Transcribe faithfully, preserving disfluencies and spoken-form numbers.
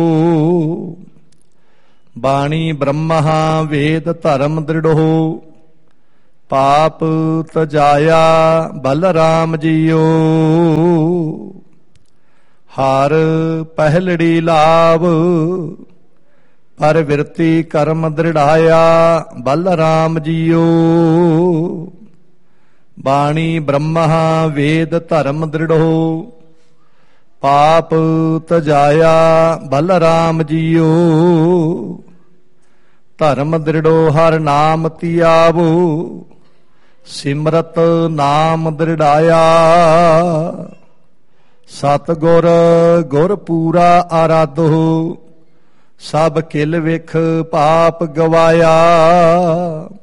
ਬਾਣੀ ਬ੍ਰਹਮਾ ਵੇਦ ਧਰਮ ਦ੍ਰਿੜੋ, ਪਾਪ ਤਜਾਇਆ ਬਲਰਾਮ ਜੀਓ। ਹਰ ਪਹਿਲੜੀ ਲਾਭ, ਪਰ ਵਿਰਤੀ ਕਰਮ ਦ੍ਰਿੜਾਇਆ ਬਲਰਾਮ ਜੀਓ। ਬਾਣੀ ਬ੍ਰਹਮਾ ਵੇਦ ਧਰਮ ਦ੍ਰਿੜੋ, ਪਾਪ ਤਜਾਇਆ ਬਲਰਾਮ ਜੀਓ। ਧਰਮ ਦ੍ਰਿੜੋ ਹਰ ਨਾਮ ਧਿਆਵੋ, ਸਿਮਰਤ ਨਾਮ ਦ੍ਰਿੜਾਇਆ। ਸਤਿਗੁਰ ਗੁਰ ਪੂਰਾ ਆਰਾਧੋ, ਸਭ ਕਿਲ ਵਿਖ ਪਾਪ ਗਵਾਇਆ।